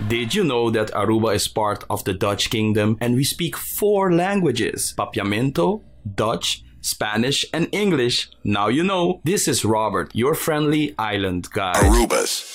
Did you know that Aruba is part of the Dutch Kingdom and we speak 4 languages? Papiamento, Dutch, Spanish, and English. Now you know. This is Robert, your friendly island guide. Arubas.